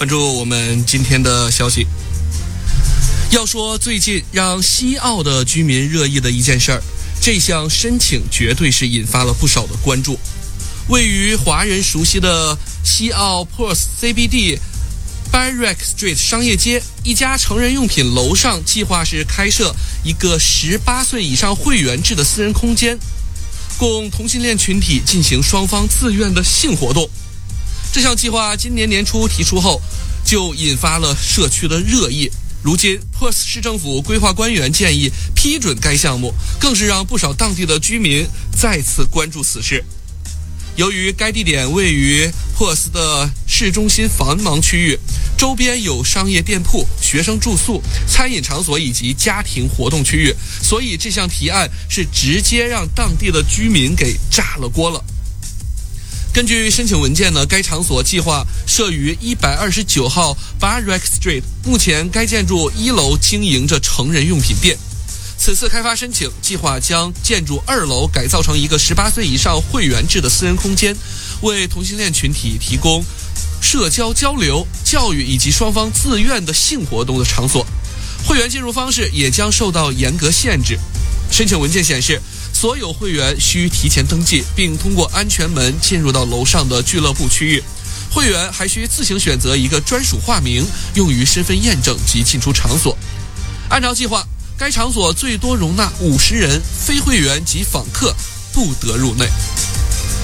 关注我们今天的消息。要说最近让西澳的居民热议的一件事儿，这项申请绝对是引发了不少的关注。位于华人熟悉的西澳 Perth CBD Byrack Street 商业街，一家成人用品楼上计划是开设一个18岁以上会员制的私人空间，供同性恋群体进行双方自愿的性活动。这项计划今年年初提出后，就引发了社区的热议。如今 Perth 市政府规划官员建议批准该项目，更是让不少当地的居民再次关注此事。由于该地点位于Perth的市中心繁忙区域，周边有商业店铺、学生住宿、餐饮场所以及家庭活动区域，所以这项提案是直接让当地的居民给炸了锅了。根据申请文件呢，该场所计划设于129号 Byrack Street， 目前该建筑1楼经营着成人用品店。此次开发申请计划将建筑2楼改造成一个18岁以上会员制的私人空间，为同性恋群体提供社交交流、教育以及双方自愿的性活动的场所。会员进入方式也将受到严格限制。申请文件显示，所有会员需提前登记，并通过安全门进入到楼上的俱乐部区域。会员还需自行选择一个专属化名，用于身份验证及进出场所。按照计划，该场所最多容纳50人，非会员及访客不得入内。